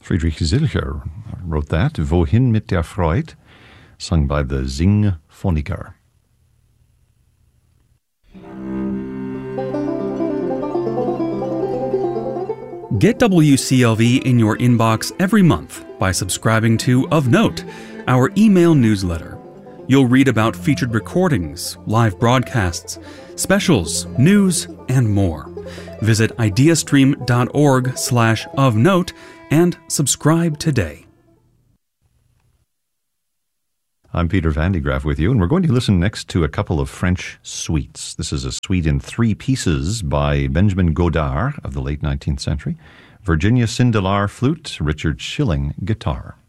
Friedrich Zilcher wrote that, Wohin mit der Freud, sung by the Singphoniker. Get WCLV in your inbox every month by subscribing to Of Note, our email newsletter. You'll read about featured recordings, live broadcasts, specials, news, and more. Visit ideastream.org/ofnote and subscribe today. I'm Peter Van de Graaff with you, and we're going to listen next to a couple of French suites. This is a suite in 3 pieces by Benjamin Godard of the late 19th century, Virginia Sindelar flute, Richard Schilling guitar.